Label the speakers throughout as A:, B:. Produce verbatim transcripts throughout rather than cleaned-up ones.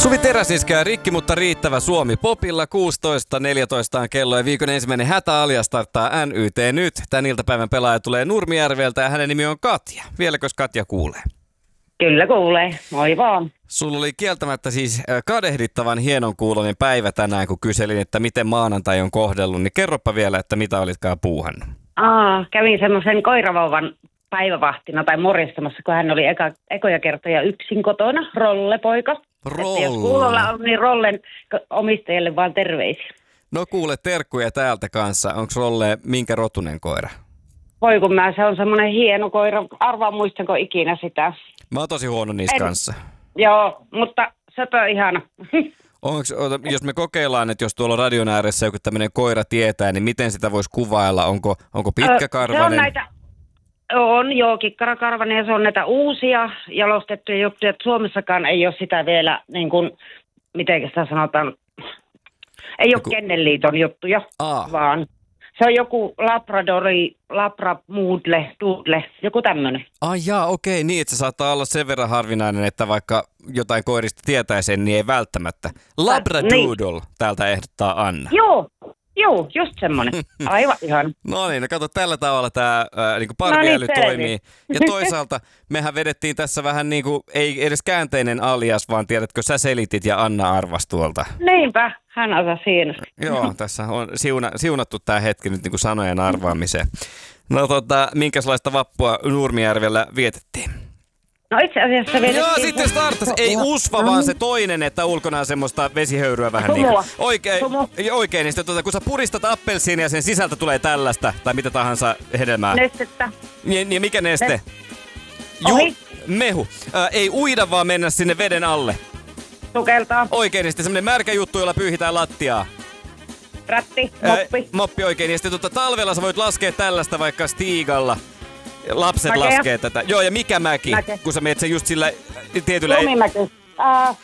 A: Suvi Teräsiskä ja Rikki, mutta riittävä Suomi popilla. kuusitoista neljätoista on kello ja viikon ensimmäinen hätäalia starttaa N Y T nyt. Tän iltapäivän pelaaja tulee Nurmijärveltä ja hänen nimi on Katja. Vieläkös Katja kuulee?
B: Kyllä kuulee. Moi vaan.
A: Sulla oli kieltämättä siis kadehdittavan hienon kuuloinen päivä tänään, kun kyselin, että miten maanantai on kohdellut. Niin kerropa vielä, että mitä olitkaan puuhannut.
B: Aa, kävin semmoisen koiravauvan päivävahtina tai morjastamassa, kun hän oli eka, ekoja kertoja yksin kotona, rollepoika.
A: Rolle.
B: Että jos kuulolla on, niin rollen omistajille vaan terveisiä.
A: No kuule, terkkuja täältä kanssa. Onko Rolle minkä rotunen koira?
B: Voi kun mä, se on semmoinen hieno koira. Arvaa muistanko ikinä sitä.
A: Mä oon tosi huono niissä
B: en,
A: kanssa.
B: Joo, mutta söpö ihana.
A: Onks, jos me kokeillaan, että jos tuolla radion ääressä joku tämmöinen koira tietää, niin miten sitä voisi kuvailla? Onko, onko pitkäkarvainen?
B: Se on näitä, on joo, kikkarakarvainen ja se on näitä uusia jalostettuja juttuja. Suomessakaan ei ole sitä vielä, niin kuin, miten sitä sanotaan, ei joku... ole Kennelliiton juttuja, Aa. vaan se on joku labradori, labramoodle, doodle, joku tämmöinen.
A: Ai jaa, okei, niin että se saattaa olla sen verran harvinainen, että vaikka jotain koirista tietää sen, niin ei välttämättä. Labradoodle, niin. Täältä ehdottaa Anna.
B: Joo, joo, just semmoinen. Aivan ihan.
A: No niin, no kato, tällä tavalla tämä niin parviäly no niin, toimii. Ja toisaalta mehän vedettiin tässä vähän niin kuin, ei edes käänteinen alias, vaan tiedätkö, sä selitit ja Anna arvasi tuolta.
B: Niinpä, hän osasi hienosti.
A: Joo, tässä on siuna, siunattu tämä hetki nyt niin kuin sanojen arvaamiseen. No tota, minkälaista vappua Nurmijärvellä vietettiin?
B: No itse asiassa vedettiin...
A: Joo, sitten startas. Ei usva, vaan se toinen, että ulkona on semmoista vesihöyryä vähän niin kuin. Oikein, oikein, niin sitten tuota, kun sä puristat appelsiinia ja sen sisältä tulee tällaista, tai mitä tahansa hedelmää.
B: Nestettä.
A: Niin, niin mikä neste?
B: Nest.
A: Ju, mehu. Äh, ei uida, vaan mennä sinne veden alle.
B: Sukeltaa.
A: Oikein, niin sitten semmonen märkä juttu, jolla pyyhitään lattiaa.
B: Rätti, moppi.
A: Äh, moppi oikein, ja sitten tuota, talvella sä voit laskea tällaista vaikka stiigalla. Lapset Mäkeä. Laskee tätä. Joo, ja mikä mäki? Mäke. Kun sä meet sen just sillä tietyllä...
B: Lumimäki. Uh,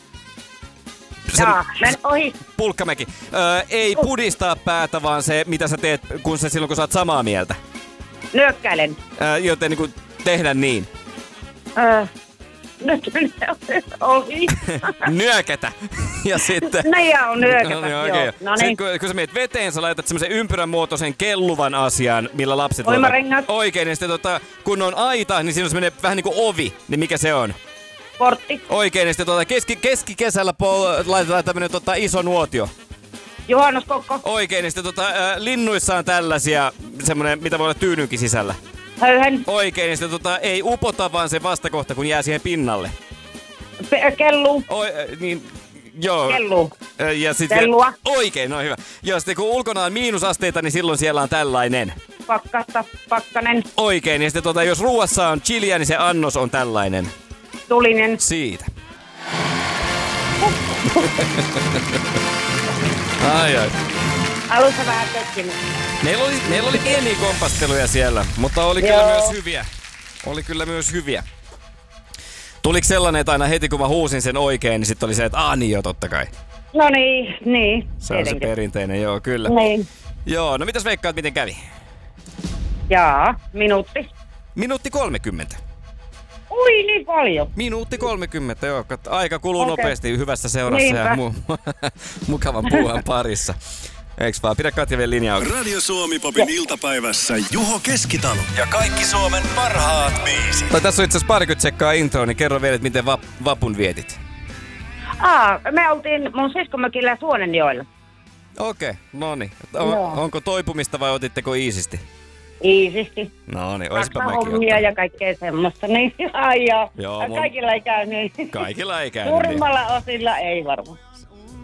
A: se...
B: Jaa, men ohi.
A: Pulkkamäki. Öö, ei pudistaa päätä, vaan se, mitä sä teet kun sä, silloin, kun sä oot samaa mieltä.
B: Nyökkäilen.
A: Öö, joten niin kuin tehdä niin.
B: Öö, nyt ohi.
A: Nyökätä. Ja sitten...
B: No joo, nyökätä.
A: No, niin,
B: joo.
A: Okay.
B: No niin.
A: Kun, kun sä meet veteen, sä laitat semmoisen ympyrän muotoisen kelluvan asian, millä lapset...
B: Voimarengat.
A: Oikein, ja sitten tota, kun on aita, niin siinä on semmoinen vähän niin kuin ovi. Niin mikä se on?
B: Portti.
A: Oikein, ja sitten tota, keski, keskikesällä pol- laitetaan tämmönen tota, iso nuotio.
B: Juhannuskokko.
A: Oikein, ja sitten tota, äh, linnuissa on tällaisia, semmoinen, mitä voi olla tyynynkin sisällä.
B: Höyhen.
A: Oikein, ja sitten tota, ei upota, vaan se vastakohta, kun jää siihen pinnalle.
B: Pe- kellu.
A: Oi, äh, niin, joo.
B: Kellu.
A: Äh, ja sit
B: Kellua.
A: Vielä, oikein, no hyvä. Ja sitten kun ulkona on miinusasteita, niin silloin siellä on tällainen.
B: Pakkasta, pakkanen.
A: Oikein, ja sitten tota, jos ruuassa on chiliä, niin se annos on tällainen.
B: Tulinen.
A: Siitä. Ai ai.
B: Alussa vähän tökkinyt.
A: Meillä oli, meillä oli pieniä kompasteluja siellä, mutta oli kyllä Joo. myös hyviä. Oli kyllä myös hyviä. Tuliko sellainen, että aina heti kun mä huusin sen oikein, niin sitten oli se, että aah niin jo totta kai.
B: No niin, niin.
A: Se on se perinteinen, joo kyllä.
B: Niin.
A: Joo, no mitäs veikkaat, miten kävi?
B: Jaa, minuutti.
A: Minuutti kolmekymmentä.
B: Ui, niin paljon.
A: Minuutti kolmekymmentä, joo. Aika kuluu okay. nopeasti hyvässä seurassa
B: Niinpä.
A: ja mu- mukavan puuhan parissa. Eiks vaan? Pidä Katja vielä linjaa.
C: Radio Suomi Popin iltapäivässä Juho Keskitalo ja kaikki Suomen parhaat biisit.
A: Tai tässä on itse asiassa parikymmentä sekkaa intro, niin kerro vielä, että miten vap- vapun vietit.
B: Aa, me oltiin mun siskomökillä Suonenjoella.
A: Okei, okay, no niin. On, onko toipumista vai otitteko iisisti?
B: Iisisti.
A: No niin, oispa mäkin
B: hommia ja kaikkea semmoista. Niin, ai joo.
A: joo mun...
B: Kaikilla ei käy niin.
A: Kaikilla ei käy
B: Suurimmalla niin. Osilla ei varmaan.